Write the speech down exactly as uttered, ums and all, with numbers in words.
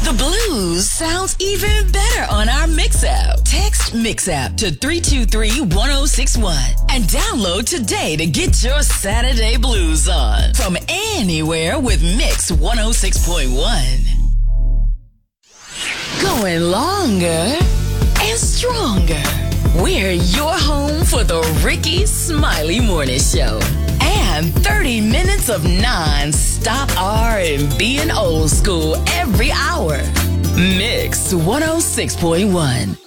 The blues sounds even better on our Mix app. Text Mix app to three two three, one oh six one and download today to get your Saturday blues on. From anywhere with Mix one oh six point one. Going longer and stronger. We're your home for the Ricky Smiley Morning Show. And thirty minutes of non-stop R and B and old school every hour. Mix one oh six point one.